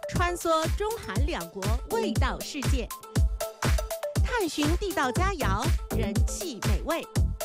穿梭中韩两国味道世界，探寻地道佳肴，人气美味。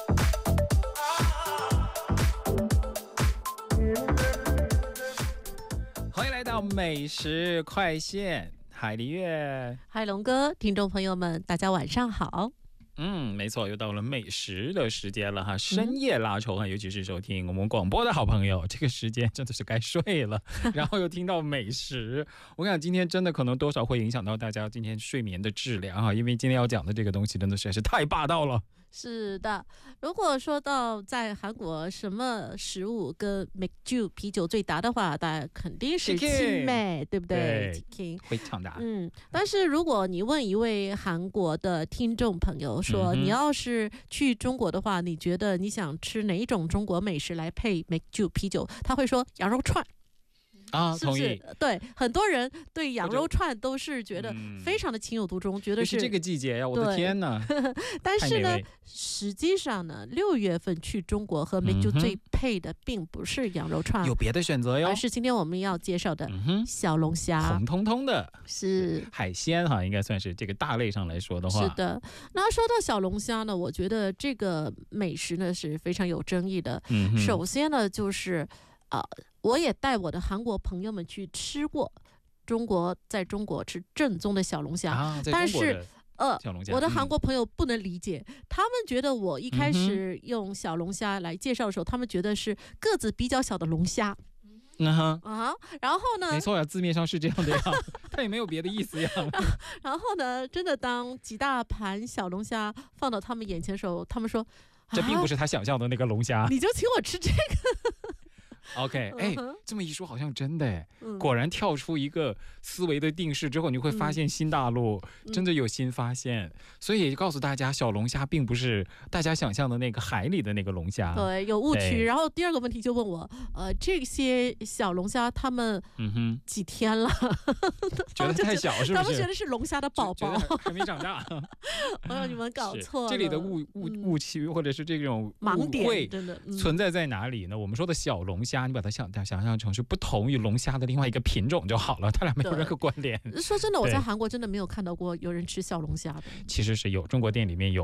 欢迎来到美食快线，海狸月， 嗨，龙哥，听众朋友们，大家晚上好。 没错，又到了美食的时间了哈，深夜拉仇哈，尤其是收听我们广播的好朋友，这个时间真的是该睡了，然后又听到美食，我跟你讲，今天真的可能多少会影响到大家今天睡眠的质量哈，因为今天要讲的这个东西真的实在是太霸道了。 是的，如果说到在韩国什么食物跟美酒啤酒最搭的话，大家肯定是青梅，对不对？ 会抢答。 但是如果你问一位韩国的听众朋友说，你要是去中国的话，你觉得你想吃哪一种中国美食来配美酒啤酒？他会说羊肉串。是不是？ 同意。 对，很多人对羊肉串都是觉得非常的情有独钟，觉得是这个季节呀，我的天哪！ 但是呢，实际上呢，6月份去中国和美酒最配的并不是羊肉串， 有别的选择哟， 而是今天我们要介绍的小龙虾， 红彤彤的， 是海鲜哈，应该算是这个大类上来说的话。 是的。那说到小龙虾呢，我觉得这个美食呢是非常有争议的。首先呢，就是我也带我的韩国朋友们去吃过在中国吃正宗的小龙虾，但是我的韩国朋友不能理解，他们觉得我一开始用小龙虾来介绍的时候，他们觉得是个子比较小的龙虾。然后呢？ 没错呀，字面上是这样的呀，它也没有别的意思呀。 然后呢，真的当几大盘小龙虾放到他们眼前的时候，他们说：“ 这并不是他想象的那个龙虾。” 你就请我吃这个。 OK， 这么一说好像真的果然跳出一个思维的定式之后，你会发现新大陆，真的有新发现。所以也告诉大家，小龙虾并不是大家想象的那个海里的那个龙虾， 对，有误区。然后第二个问题就问我，这些小龙虾他们几天了？ 觉得太小是不是？ 他们觉得是龙虾的宝宝， 还没长大。 我说你们搞错了， 这里的误区或者是这种盲点真的存在在哪里呢？我们说的小龙虾，你把它想象成是不同于龙虾的另外一个品种就好了，它俩没有任何关联。 说真的，我在韩国真的没有看到过有人吃小龙虾的。 其实是有，中国店里面有